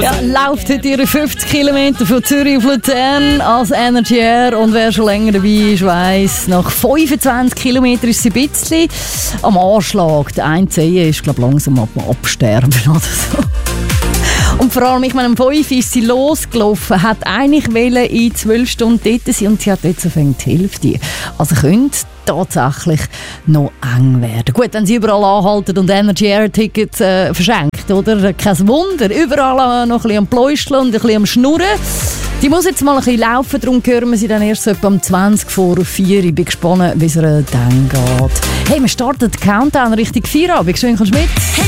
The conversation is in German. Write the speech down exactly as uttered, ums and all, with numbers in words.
Ja, läuft heute ihre fünfzig Kilometer von Zürich auf Luzern als Energy Air. Und wer schon länger dabei ist, weiss, nach fünfundzwanzig Kilometern ist sie ein bisschen am Anschlag. Der eine Zeh ist, glaube ich, langsam am Absterben oder so. Und vor allem, ich meine, um fünf ist sie losgelaufen, hat eigentlich in zwölf Stunden dort sein und sie hat jetzt so die Hälfte. Also könnte tatsächlich noch eng werden. Gut, wenn sie überall anhalten und Energy Air Tickets äh, verschenkt, oder? Kein Wunder, überall noch ein bisschen am Pläuscheln und ein bisschen am Schnurren. Die muss jetzt mal ein bisschen laufen, darum hören wir sie dann erst etwa um zwanzig vor vier. Ich bin gespannt, wie es ihr dann geht. Hey, wir starten den Countdown Richtung Feierabend. Schön, kommst du mit?